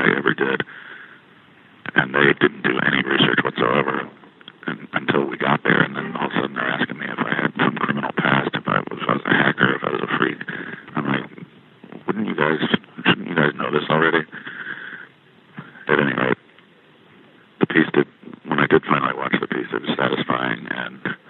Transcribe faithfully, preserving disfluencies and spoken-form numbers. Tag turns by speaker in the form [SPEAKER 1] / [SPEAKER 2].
[SPEAKER 1] I ever did. And they didn't do any research whatsoever and, until we got there. And then all of a sudden they're asking me if I had some criminal past, if I was, if I was a hacker, if I was a freak. I'm like, wouldn't you guys, shouldn't you guys know this already? At any rate, the piece did, when I did finally watch the piece, it was satisfying, and